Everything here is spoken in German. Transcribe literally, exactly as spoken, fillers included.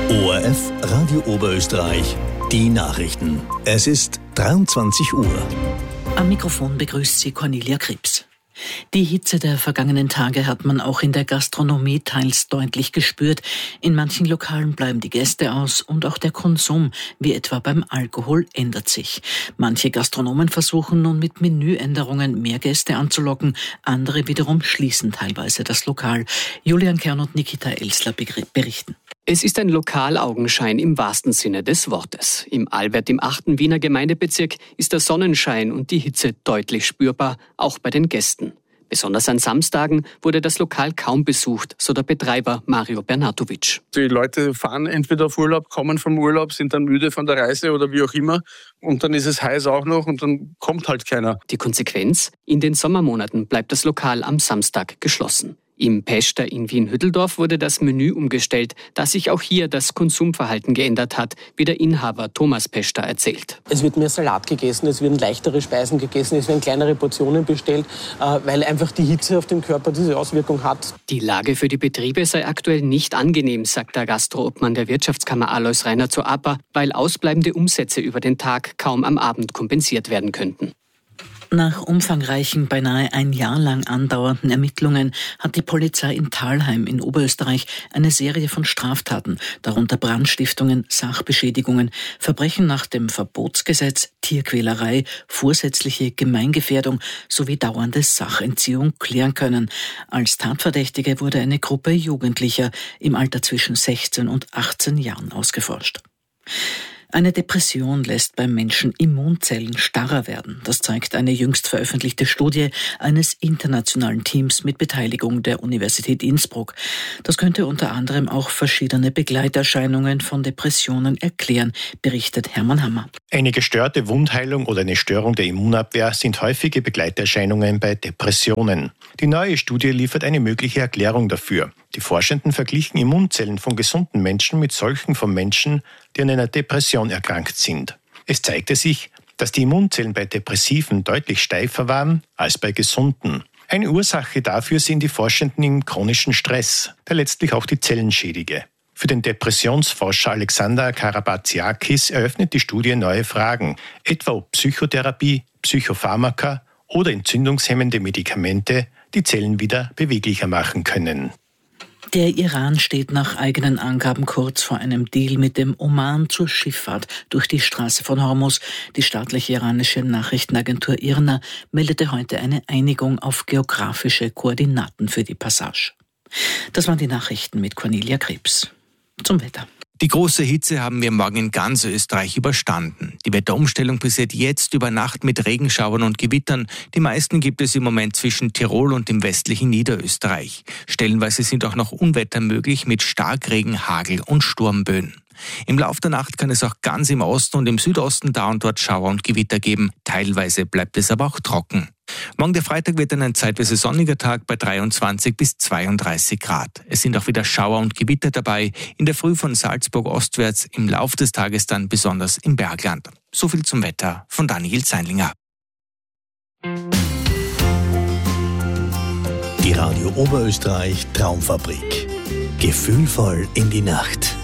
O R F Radio Oberösterreich, die Nachrichten. Es ist dreiundzwanzig Uhr. Am Mikrofon begrüßt Sie Cornelia Krebs. Die Hitze der vergangenen Tage hat man auch in der Gastronomie teils deutlich gespürt. In manchen Lokalen bleiben die Gäste aus und auch der Konsum, wie etwa beim Alkohol, ändert sich. Manche Gastronomen versuchen nun mit Menüänderungen mehr Gäste anzulocken, andere wiederum schließen teilweise das Lokal. Julian Kern und Nikita Elsler berichten. Es ist ein Lokalaugenschein im wahrsten Sinne des Wortes. Im Albert im achten Wiener Gemeindebezirk ist der Sonnenschein und die Hitze deutlich spürbar, auch bei den Gästen. Besonders an Samstagen wurde das Lokal kaum besucht, so der Betreiber Mario Bernatovic. Die Leute fahren entweder auf Urlaub, kommen vom Urlaub, sind dann müde von der Reise oder wie auch immer. Und dann ist es heiß auch noch und dann kommt halt keiner. Die Konsequenz? In den Sommermonaten bleibt das Lokal am Samstag geschlossen. Im Pester in Wien-Hütteldorf wurde das Menü umgestellt, da sich auch hier das Konsumverhalten geändert hat, wie der Inhaber Thomas Pester erzählt. Es wird mehr Salat gegessen, es werden leichtere Speisen gegessen, es werden kleinere Portionen bestellt, weil einfach die Hitze auf den Körper diese Auswirkung hat. Die Lage für die Betriebe sei aktuell nicht angenehm, sagt der Gastroobmann der Wirtschaftskammer Alois Rainer zur A P A, weil ausbleibende Umsätze über den Tag kaum am Abend kompensiert werden könnten. Nach umfangreichen, beinahe ein Jahr lang andauernden Ermittlungen hat die Polizei in Thalheim in Oberösterreich eine Serie von Straftaten, darunter Brandstiftungen, Sachbeschädigungen, Verbrechen nach dem Verbotsgesetz, Tierquälerei, vorsätzliche Gemeingefährdung sowie dauernde Sachentziehung klären können. Als Tatverdächtige wurde eine Gruppe Jugendlicher im Alter zwischen sechzehn und achtzehn Jahren ausgeforscht. Eine Depression lässt beim Menschen Immunzellen starrer werden. Das zeigt eine jüngst veröffentlichte Studie eines internationalen Teams mit Beteiligung der Universität Innsbruck. Das könnte unter anderem auch verschiedene Begleiterscheinungen von Depressionen erklären, berichtet Hermann Hammer. Eine gestörte Wundheilung oder eine Störung der Immunabwehr sind häufige Begleiterscheinungen bei Depressionen. Die neue Studie liefert eine mögliche Erklärung dafür. Die Forschenden verglichen Immunzellen von gesunden Menschen mit solchen von Menschen, die an einer Depression erkrankt sind. Es zeigte sich, dass die Immunzellen bei Depressiven deutlich steifer waren als bei Gesunden. Eine Ursache dafür sehen die Forschenden im chronischen Stress, der letztlich auch die Zellen schädige. Für den Depressionsforscher Alexander Karabatsiakis eröffnet die Studie neue Fragen, etwa ob Psychotherapie, Psychopharmaka oder entzündungshemmende Medikamente die Zellen wieder beweglicher machen können. Der Iran steht nach eigenen Angaben kurz vor einem Deal mit dem Oman zur Schifffahrt durch die Straße von Hormuz. Die staatliche iranische Nachrichtenagentur I R N A meldete heute eine Einigung auf geografische Koordinaten für die Passage. Das waren die Nachrichten mit Cornelia Krebs. Zum Wetter. Die große Hitze haben wir morgen in ganz Österreich überstanden. Die Wetterumstellung passiert jetzt über Nacht mit Regenschauern und Gewittern. Die meisten gibt es im Moment zwischen Tirol und dem westlichen Niederösterreich. Stellenweise sind auch noch Unwetter möglich mit Starkregen, Hagel und Sturmböen. Im Lauf der Nacht kann es auch ganz im Osten und im Südosten da und dort Schauer und Gewitter geben. Teilweise bleibt es aber auch trocken. Morgen der Freitag wird dann ein zeitweise sonniger Tag bei dreiundzwanzig bis zweiunddreißig Grad. Es sind auch wieder Schauer und Gewitter dabei, in der Früh von Salzburg ostwärts, im Lauf des Tages dann besonders im Bergland. So viel zum Wetter von Daniel Zeinlinger. Die Radio Oberösterreich Traumfabrik. Gefühlvoll in die Nacht.